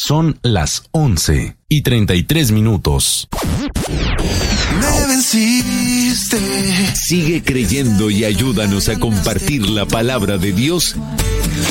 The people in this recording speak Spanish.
Son las 11:33. Me venciste. Sigue creyendo y ayúdanos a compartir la palabra de Dios